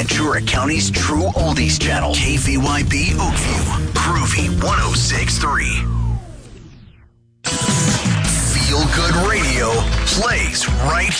Ventura County's true oldies channel, KVYB Oakview, Groovy 106.3. Feel Good Radio plays right